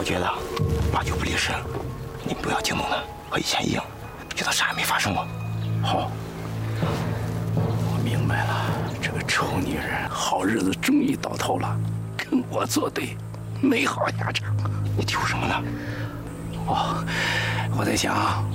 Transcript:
觉得8九不离十，你不要惊动他，和以前一样，就当啥也没发生过。 好，我明白了，这个臭女人好日子终于到头了，跟我作对，没好下场。 你嘀咕什么呢？ 哦，我在想，